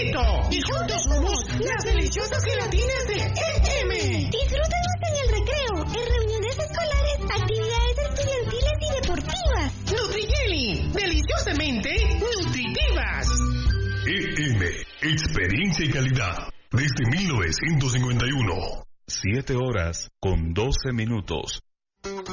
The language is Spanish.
favorito. Y juntos somos las deliciosas gelatinas de EM. Disfrútanos en el recreo, en reuniones escolares, actividades estudiantiles y deportivas. Nutri-Jelly, deliciosamente nutritivas. EM, experiencia y calidad. Desde 1951. 7 horas con 12 minutos.